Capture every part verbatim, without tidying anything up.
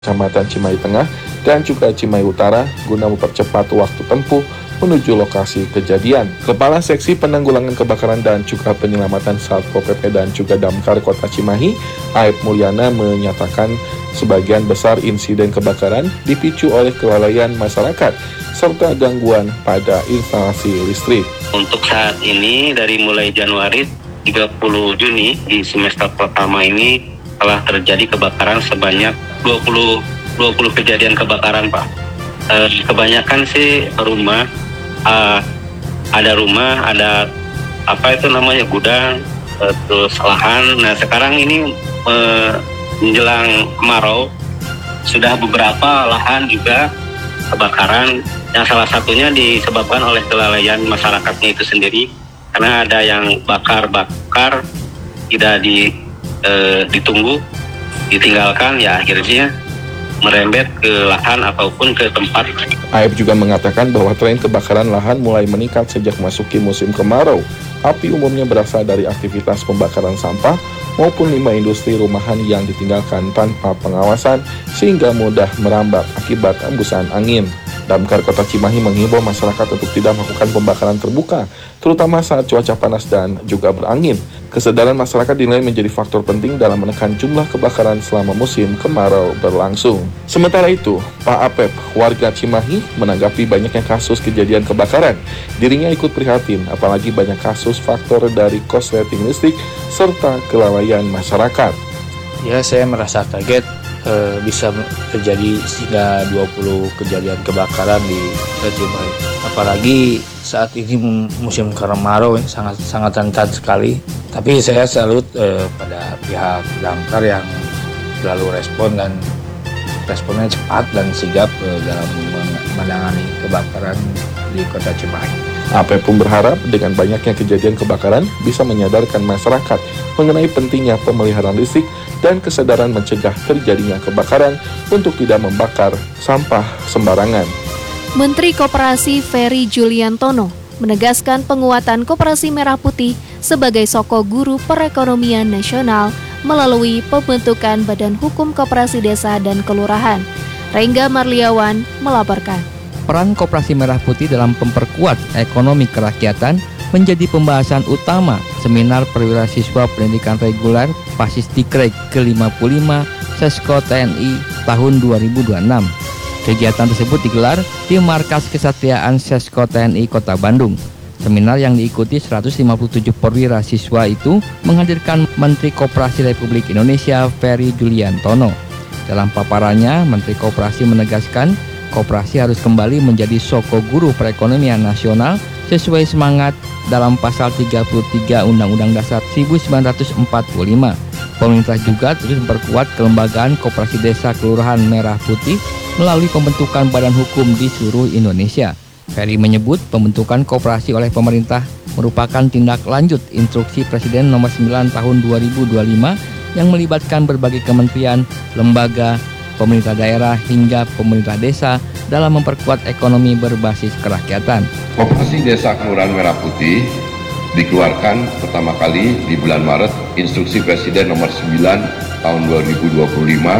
Kecamatan Cimahi Tengah dan juga Cimahi Utara guna mempercepat waktu tempuh menuju lokasi kejadian. Kepala Seksi Penanggulangan Kebakaran dan juga Penyelamatan Satpol P P dan juga Damkar Kota Cimahi, Aib Mulyana, menyatakan sebagian besar insiden kebakaran dipicu oleh kelalaian masyarakat serta gangguan pada instalasi listrik. Untuk saat ini dari mulai Januari tiga puluh Juni di semester pertama ini telah terjadi kebakaran sebanyak dua puluh kejadian kebakaran, Pak. E, kebanyakan sih rumah, e, ada rumah, ada apa itu namanya gudang, e, terus lahan. Nah sekarang ini e, menjelang kemarau sudah beberapa lahan juga kebakaran, yang salah satunya disebabkan oleh kelalaian masyarakatnya itu sendiri, karena ada yang bakar-bakar tidak di, e, ditunggu, ditinggalkan, ya akhirnya merembet ke lahan ataupun ke tempat. Aib juga mengatakan bahwa tren kebakaran lahan mulai meningkat sejak masuki musim kemarau. Api umumnya berasal dari aktivitas pembakaran sampah maupun limbah industri rumahan yang ditinggalkan tanpa pengawasan sehingga mudah merambat akibat embusan angin. Damkar Kota Cimahi menghimbau masyarakat untuk tidak melakukan pembakaran terbuka, terutama saat cuaca panas dan juga berangin. Kesadaran masyarakat dinilai menjadi faktor penting dalam menekan jumlah kebakaran selama musim kemarau berlangsung. Sementara itu, Pak Apep, warga Cimahi, menanggapi banyaknya kasus kejadian kebakaran. Dirinya ikut prihatin, apalagi banyak kasus faktor dari korsleting listrik serta kelalaian masyarakat. Ya, saya merasa kaget eh, bisa terjadi hingga dua puluh kejadian kebakaran di Cimahi. Apalagi saat ini musim kemarau sangat sangat rentan sekali. Tapi saya salut eh, pada pihak damkar yang selalu respon dan responnya cepat dan sigap eh, dalam menangani kebakaran di Kota Cimahi. A P pun berharap dengan banyaknya kejadian kebakaran bisa menyadarkan masyarakat mengenai pentingnya pemeliharaan listrik dan kesadaran mencegah terjadinya kebakaran untuk tidak membakar sampah sembarangan. Menteri Koperasi Ferry Juliantono menegaskan penguatan Koperasi Merah Putih sebagai soko guru perekonomian nasional melalui pembentukan Badan Hukum Koperasi Desa dan Kelurahan. Rengga Marliawan melaporkan. Peran Koperasi Merah Putih dalam memperkuat ekonomi kerakyatan menjadi pembahasan utama Seminar Perwira Siswa Pendidikan Reguler Pasisdiktek ke lima puluh lima Sesko T N I tahun dua ribu dua puluh enam. Kegiatan tersebut digelar di Markas Kesatria Sesko T N I Kota Bandung. Seminar yang diikuti seratus lima puluh tujuh perwira siswa itu menghadirkan Menteri Koperasi Republik Indonesia Ferry Juliantono. Dalam paparannya, Menteri Koperasi menegaskan koperasi harus kembali menjadi soko guru perekonomian nasional sesuai semangat dalam pasal tiga puluh tiga Undang-Undang Dasar seribu sembilan ratus empat puluh lima. Pemerintah juga terus memperkuat kelembagaan Koperasi Desa Kelurahan Merah Putih melalui pembentukan badan hukum di seluruh Indonesia. Ferry menyebut pembentukan koperasi oleh pemerintah merupakan tindak lanjut instruksi Presiden nomor sembilan tahun dua ribu dua puluh lima yang melibatkan berbagai kementerian, lembaga, pemerintah daerah hingga pemerintah desa dalam memperkuat ekonomi berbasis kerakyatan. Koperasi Desa Kelurahan Merah Putih dikeluarkan pertama kali di bulan Maret Instruksi Presiden nomor sembilan tahun dua ribu dua puluh lima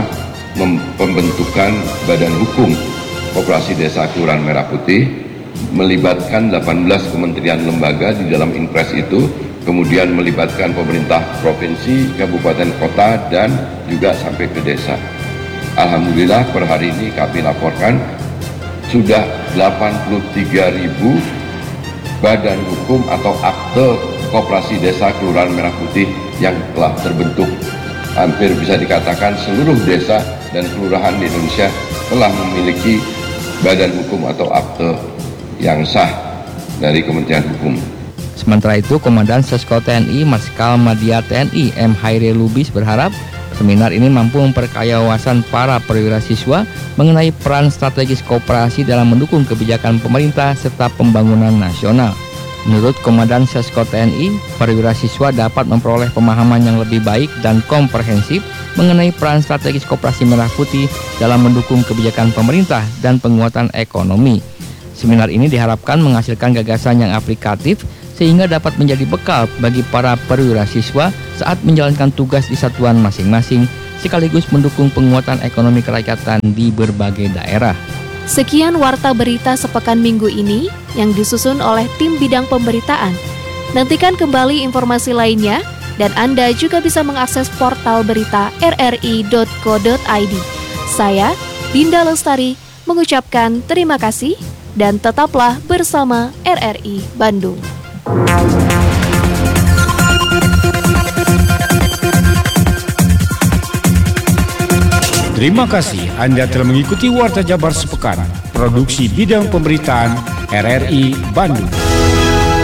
pembentukan Badan Hukum Koperasi Desa Kelurahan Merah Putih melibatkan delapan belas kementerian lembaga di dalam Inpres itu, kemudian melibatkan pemerintah provinsi, kabupaten, kota, dan juga sampai ke desa. Alhamdulillah per hari ini kami laporkan sudah delapan puluh tiga ribu badan hukum atau akte Koperasi Desa Kelurahan Merah Putih yang telah terbentuk. Hampir bisa dikatakan seluruh desa dan kelurahan di Indonesia telah memiliki badan hukum atau akte yang sah dari Kementerian Hukum. Sementara itu, Komandan Sesko T N I Marskal Madya T N I M Hairil Lubis berharap seminar ini mampu memperkaya wawasan para perwira siswa mengenai peran strategis koperasi dalam mendukung kebijakan pemerintah serta pembangunan nasional. Menurut Komandan Sesko T N I, perwira siswa dapat memperoleh pemahaman yang lebih baik dan komprehensif mengenai peran strategis Koperasi Merah Putih dalam mendukung kebijakan pemerintah dan penguatan ekonomi. Seminar ini diharapkan menghasilkan gagasan yang aplikatif sehingga dapat menjadi bekal bagi para perwira siswa saat menjalankan tugas di satuan masing-masing, sekaligus mendukung penguatan ekonomi kerakyatan di berbagai daerah. Sekian Warta Berita sepekan minggu ini yang disusun oleh tim bidang pemberitaan. Nantikan kembali informasi lainnya dan Anda juga bisa mengakses portal berita r r i dot co dot i d. Saya, Dinda Lestari, mengucapkan terima kasih dan tetaplah bersama R R I Bandung. Terima kasih Anda telah mengikuti Warta Jabar Sepekan, produksi bidang pemberitaan R R I Bandung.